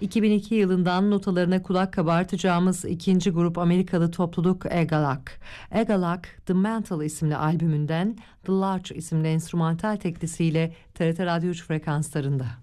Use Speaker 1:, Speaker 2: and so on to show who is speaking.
Speaker 1: 2002 yılından notalarına kulak kabartacağımız ikinci grup Amerikalı topluluk Egalak. Egalak, The Mental isimli albümünden The Large isimli enstrümantal teklisiyle TRT Radyo 3 frekanslarında.